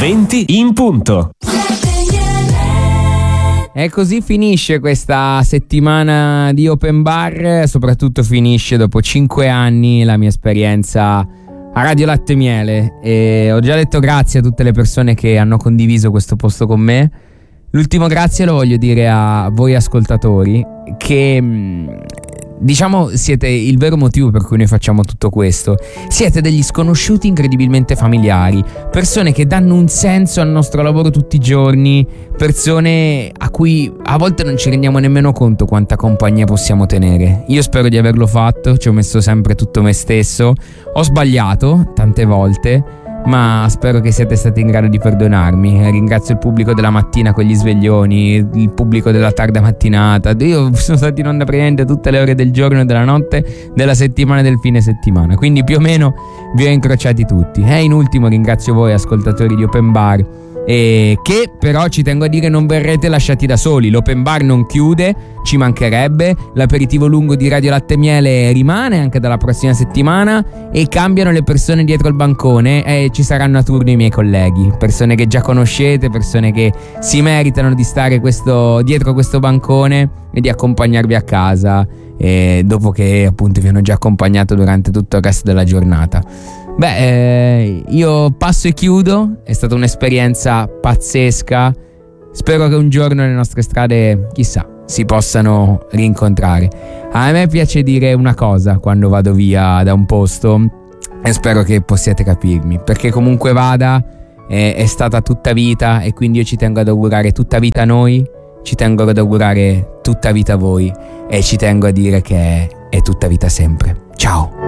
20 in punto. E così finisce questa settimana di Open Bar, soprattutto finisce dopo 5 anni la mia esperienza a Radio Latte Miele, e ho già detto grazie a tutte le persone che hanno condiviso questo posto con me. L'ultimo grazie lo voglio dire a voi ascoltatori, che diciamo siete il vero motivo per cui noi facciamo tutto questo. Siete degli sconosciuti incredibilmente familiari, persone che danno un senso al nostro lavoro tutti i giorni, persone a cui a volte non ci rendiamo nemmeno conto quanta compagnia possiamo tenere. Io spero di averlo fatto, ci ho messo sempre tutto me stesso, ho sbagliato tante volte, ma spero che siate stati in grado di perdonarmi. Ringrazio il pubblico della mattina con gli sveglioni, il pubblico della tarda mattinata. Io sono stato in onda praticamente tutte le ore del giorno e della notte, della settimana e del fine settimana, quindi più o meno vi ho incrociati tutti. E in ultimo ringrazio voi ascoltatori di Open Bar, e che però ci tengo a dire non verrete lasciati da soli. L'Open Bar non chiude, ci mancherebbe. L'aperitivo lungo di Radio Latte Miele rimane anche dalla prossima settimana, e cambiano le persone dietro il bancone e ci saranno a turno i miei colleghi, persone che già conoscete, persone che si meritano di stare dietro questo bancone e di accompagnarvi a casa, dopo che appunto vi hanno già accompagnato durante tutto il resto della giornata. Io passo e chiudo, è stata un'esperienza pazzesca. Spero che un giorno le nostre strade, chissà, si possano rincontrare. A me piace dire una cosa quando vado via da un posto, e spero che possiate capirmi, perché comunque vada è stata tutta vita, e quindi io ci tengo ad augurare tutta vita a noi, ci tengo ad augurare tutta vita a voi, e ci tengo a dire che è tutta vita sempre. Ciao.